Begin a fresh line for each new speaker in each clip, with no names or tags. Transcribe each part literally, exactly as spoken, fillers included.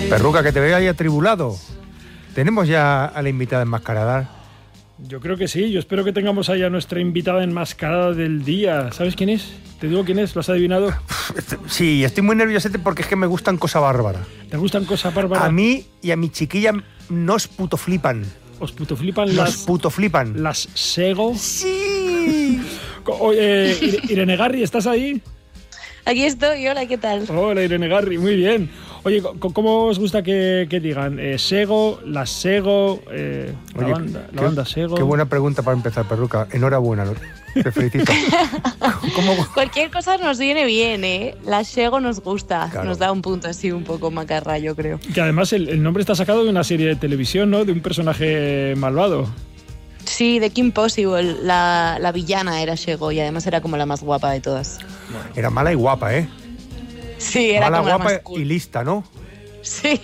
Perruca, que te veo ahí atribulado. ¿Tenemos ya a la invitada enmascarada?
Yo creo que sí, yo espero que tengamos ahí a nuestra invitada enmascarada del día. ¿Sabes quién es? ¿Te digo quién es? ¿Lo has adivinado?
Sí, estoy muy nerviosete porque es que me gustan cosas bárbaras.
¿Te gustan cosas bárbaras?
A mí y a mi chiquilla nos puto flipan.
¿Os puto flipan
nos
las...
Nos puto flipan.
¿Las Sego?
Sí.
Oye, Irene Garri, ¿estás ahí?
Aquí estoy, hola, ¿qué tal?
Hola, Irene Garri, muy bien. Oye, ¿cómo os gusta que, que digan? Eh, Sego, las Sego, eh, Oye, la, banda, la
qué,
banda Sego.
Qué buena pregunta para empezar, Perruca. Enhorabuena, te felicito.
¿Cómo? Cualquier cosa nos viene bien, ¿eh? La Sego nos gusta, claro. Nos da un punto así un poco macarra, yo creo.
Que además el, el nombre está sacado de una serie de televisión, ¿no? De un personaje malvado.
Sí, de Kim Possible, la, la villana era Sego y además era como la más guapa de todas.
Bueno. Era mala y guapa, ¿eh?
Sí, era
mala,
como
guapa
la más cool.
Y lista, ¿no?
Sí.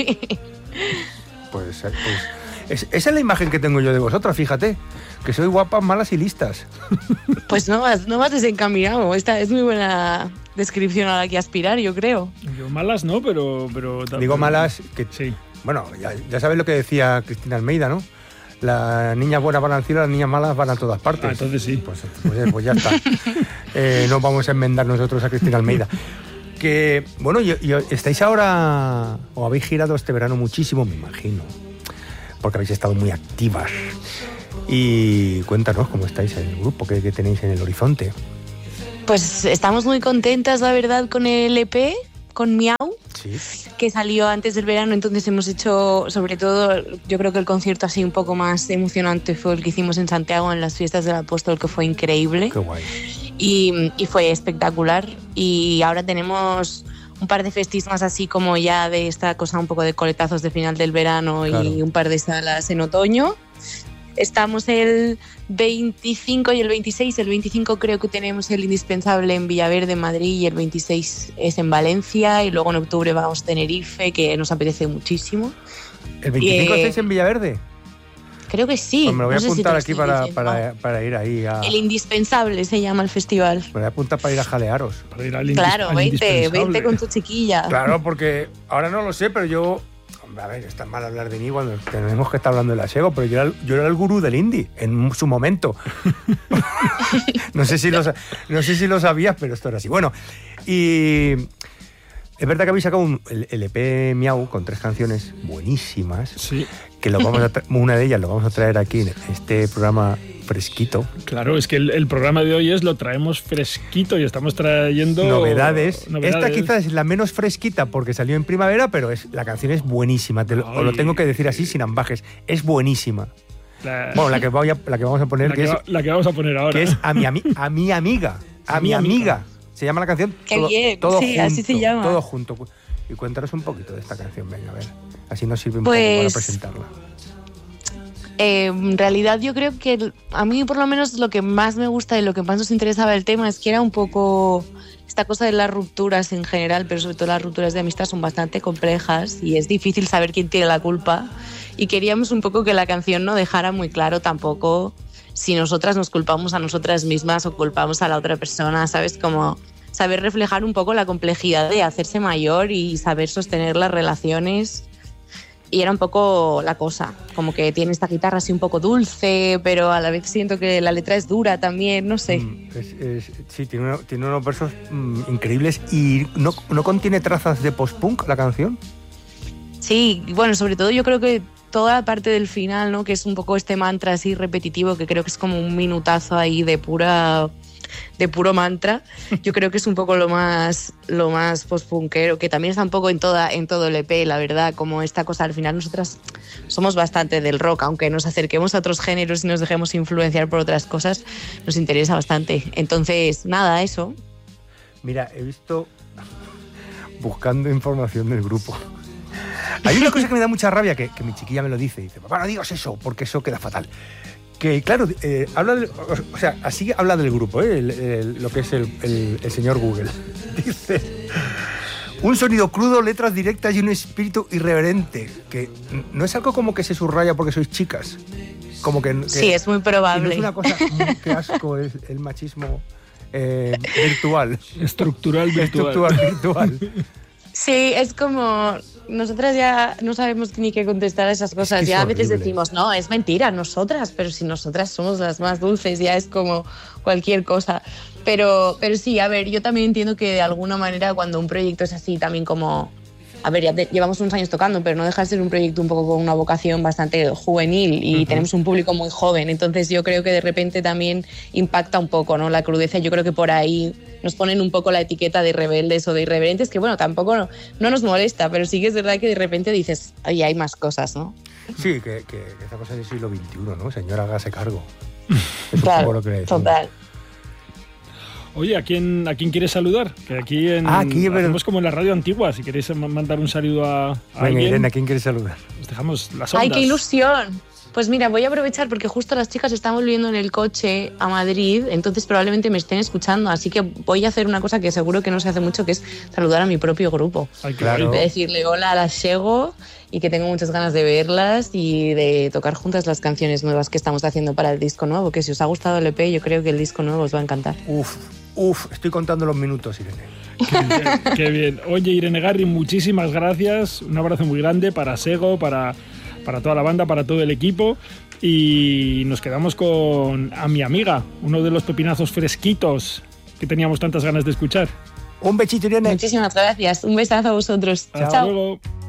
Pues, pues es, esa es la imagen que tengo yo de vosotras, fíjate, que sois guapas, malas y listas.
Pues no vas, no vas desencaminado. Esta es muy buena descripción a la que aspirar, yo creo.
Yo malas no, pero... pero
Digo malas que...
Sí.
Bueno, ya, ya sabes lo que decía Cristina Almeida, ¿no? Las niñas buenas van al cielo, las niñas malas van a todas partes.
Ah, entonces sí.
Pues, pues, pues ya está. eh, no vamos a enmendar nosotros a Cristina Almeida. Que, bueno, yo, yo, estáis ahora, o habéis girado este verano muchísimo, me imagino, porque habéis estado muy activas. Y cuéntanos cómo estáis en el grupo, qué, qué tenéis en el horizonte.
Pues estamos muy contentas, la verdad, con el E P, con Miau.
Sí.
Que salió antes del verano, entonces hemos hecho, sobre todo, yo creo que el concierto así un poco más emocionante fue el que hicimos en Santiago en las fiestas del Apóstol, que fue increíble.
Qué guay.
Y, y fue espectacular. Y ahora tenemos un par de festis más así como ya de esta cosa un poco de coletazos de final del verano, claro. Y un par de salas en otoño. Estamos el veinticinco y el veintiséis. El veinticinco creo que tenemos el Indispensable en Villaverde, en Madrid, y el veintiséis es en Valencia. Y luego en octubre vamos a Tenerife, que nos apetece muchísimo.
¿El veinticinco eh, estáis en Villaverde?
Creo que sí.
Pues me lo voy
no
a apuntar aquí para,
diciendo,
para, para ir ahí a...
El Indispensable se llama el festival.
Me voy a apuntar para ir a jalearos.
Para ir al
claro,
al
vente, vente con tu chiquilla.
Claro, porque ahora no lo sé, pero yo... A ver, está mal hablar de mí cuando tenemos que estar hablando de la Sego, pero yo era, yo era el gurú del indie en su momento. no, sé si lo, no sé si lo sabías, pero esto era así. Bueno, y es verdad que habéis sacado un, el, el E P Miau con tres canciones buenísimas.
Sí.
Que lo vamos a tra- una de ellas lo vamos a traer aquí en este programa fresquito.
Claro, es que el, el programa de hoy es lo traemos fresquito y estamos trayendo
novedades.
novedades.
Esta quizás es la menos fresquita porque salió en primavera, pero es, la canción es buenísima. Te lo, os lo tengo que decir así sin ambajes. Es buenísima. La, bueno, la que, voy a, la que vamos a poner
la que,
que
va,
es
la que vamos a poner ahora.
Que es a mi, ami, a mi amiga. A, a mi amiga. amiga. Se llama la canción.
Qué
todo,
bien.
Todo
sí,
junto,
así se llama.
Todo junto. Y cuéntanos un poquito de esta canción, venga, a ver. Así nos sirve un
pues...
poco para presentarla.
Eh, en realidad yo creo que a mí por lo menos lo que más me gusta y lo que más nos interesaba el tema es que era un poco esta cosa de las rupturas en general, pero sobre todo las rupturas de amistad son bastante complejas y es difícil saber quién tiene la culpa, y queríamos un poco que la canción no dejara muy claro tampoco si nosotras nos culpamos a nosotras mismas o culpamos a la otra persona, ¿sabes? Como saber reflejar un poco la complejidad de hacerse mayor y saber sostener las relaciones. Y era un poco la cosa, como que tiene esta guitarra así un poco dulce, pero a la vez siento que la letra es dura también, no sé.
Mm, es, es, sí, tiene, uno, tiene unos versos mm, increíbles. ¿Y no, no contiene trazas de post-punk la canción?
Sí, bueno, sobre todo yo creo que toda la parte del final, ¿no? Que es un poco este mantra así repetitivo, que creo que es como un minutazo ahí de pura... de puro mantra, yo creo que es un poco lo más lo más post-punkero, que también está un poco en toda en todo el E P, la verdad, como esta cosa, al final nosotras somos bastante del rock, aunque nos acerquemos a otros géneros y nos dejemos influenciar por otras cosas, nos interesa bastante. Entonces, nada, eso.
Mira, he visto, buscando información del grupo, hay una cosa que me da mucha rabia, que, que mi chiquilla me lo dice, dice, papá, no digas eso, porque eso queda fatal. Que claro, eh, habla de, o sea, así habla del grupo, ¿eh? el, el, lo que es el, el, el señor Google. Dice, un sonido crudo, letras directas y un espíritu irreverente, que no es algo como que se subraya porque sois chicas. Como que, que
sí, es muy probable.
No es una cosa, qué asco es el machismo eh, virtual.
Estructural virtual.
Estructural virtual.
Sí, es como... Nosotras ya no sabemos ni qué contestar a esas cosas. Es que ya a veces decimos, no, es mentira, nosotras, pero si nosotras somos las más dulces, ya es como cualquier cosa. Pero, pero sí, a ver, yo también entiendo que de alguna manera cuando un proyecto es así también como... A ver, ya te, llevamos unos años tocando, pero no deja de ser un proyecto un poco con una vocación bastante juvenil y uh-huh. tenemos un público muy joven. Entonces yo creo que de repente también impacta un poco, ¿no? La crudeza. Yo creo que por ahí nos ponen un poco la etiqueta de rebeldes o de irreverentes, que bueno, tampoco no, no nos molesta, pero sí que es verdad que de repente dices, oye, hay más cosas, ¿no?
Sí, que, que, que esta cosa es del siglo veintiuno, ¿no? Señora, hágase cargo. Es
claro,
un poco lo que le decimos.
Total.
Oye, ¿a quién, ¿a quién quieres saludar? Que aquí en,
ah, aquí, pero...
hacemos como en la radio antigua. Si queréis mandar un saludo a, a
Venga,
alguien.
Irene, ¿a quién quieres saludar?
Os dejamos las ondas.
¡Ay, qué ilusión! Pues mira, voy a aprovechar porque justo las chicas están volviendo en el coche a Madrid, entonces probablemente me estén escuchando, así que voy a hacer una cosa que seguro que no se hace mucho, que es saludar a mi propio grupo.
Ay, claro.
Voy a decirle hola a las Sego y que tengo muchas ganas de verlas y de tocar juntas las canciones nuevas que estamos haciendo para el disco nuevo, que si os ha gustado el E P, yo creo que el disco nuevo os va a encantar.
Uf, uf, estoy contando los minutos, Irene.
Qué bien, qué bien. Oye, Irene Garri, muchísimas gracias. Un abrazo muy grande para Sego, para, para toda la banda, para todo el equipo. Y nos quedamos con A mi amiga, uno de los pepinazos fresquitos que teníamos tantas ganas de escuchar.
Un besito, Irene.
Muchísimas gracias. Un besazo a vosotros.
Hasta
Chao.
luego.